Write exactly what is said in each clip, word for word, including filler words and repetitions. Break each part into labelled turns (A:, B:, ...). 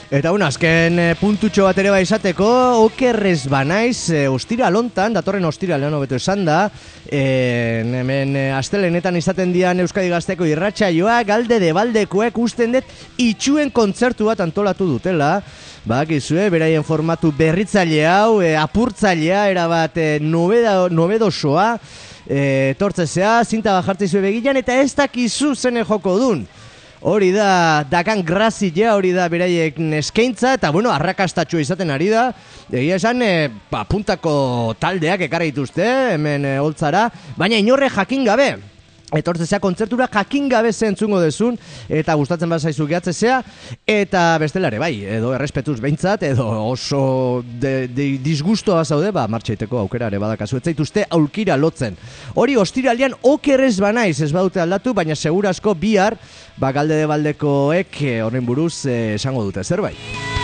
A: Eta bueno, azken e, puntutxo bat ere bai izateko, okerrez banaiz, e, ostira lontan, datorren ostira lehan hobeto esan da, e, hemen e, astelenetan izaten dian Euskadi Gazteko irratsaioa, galde de baldekoek usten dut itxuen kontzertu bat antolatu dutela. Bakizue, beraien formatu berritzaile hau, e, apurtzailea, erabat e, nobeda, nobedosoa, e, tortzezea, zinta bajartzizue begilan, eta ez dakizu zene joko dun. Hori da, dakan grazia, hori da beraiek eskaintza, eta bueno, arrakastatxua izaten ari da. Egia esan, e, ba, puntako taldeak ekarri dituzte, hemen e, holtzara, baina inorre jakin gabe. Etortzezea kontzertura jakin gabe zentzungo dezun, eta gustatzen bat zaizu gehatzezea, eta bestelare bai, edo errespetuz behintzat, edo oso de, de, disgustoa zaude, ba, martxaiteko aukera ere badakazu, ez zaituzte aulkira lotzen. Hori ostiralean okerrez banaiz ez badute aldatu, baina segurasko bihar, ba, galde de baldekoek horren buruz eh, esango dute zerbait.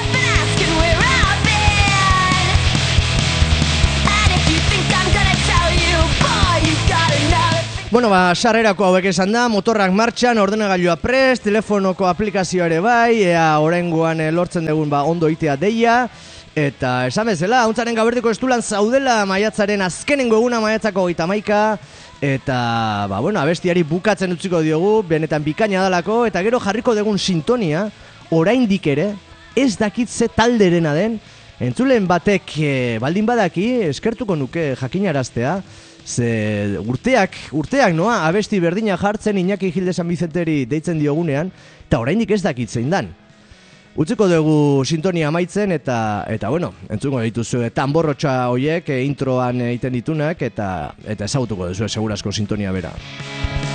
A: Bueno, ba, sarrerako hauek esan da, motorrak martxan, ordenagailua prest, telefonoko aplikazioa ere bai, ea oraingoan lortzen dugun ba, ondo itea deia, eta esan bezala, hauntzaren gaberdiko estulan zaudela maiatzaren azkenengo eguna maiatzako hogeita hamaika, eta, ba, bueno, abestiari bukatzen utziko diogu, benetan bikaina dalako, eta gero jarriko dugun sintonia, oraindik ere, ez dakitze talderena den, entzulen batek e, baldin badaki, eskertuko nuke jakinaraztea, ze urteak, urteak noa, abesti berdina jartzen Iñaki Gilde San Vicenteri deitzen diogunean, eta oraindik ez dakit zein dan. Utziko dugu sintonia amaitzen, eta, eta bueno, entzungo dituzu tanborrotxa hoiek, e, introan egiten ditunak, eta, eta ezagutuko duzu segurasko sintonia bera.